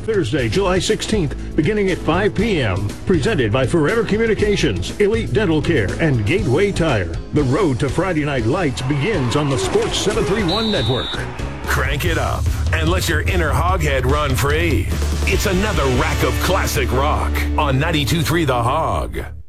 Thursday, July 16th, beginning at 5 p.m. Presented by Forever Communications, Elite Dental Care, and Gateway Tire. The road to Friday Night Lights begins on the Sports 731 Network. Crank it up and let your inner hoghead run free. It's another rack of classic rock on 92.3 The Hog.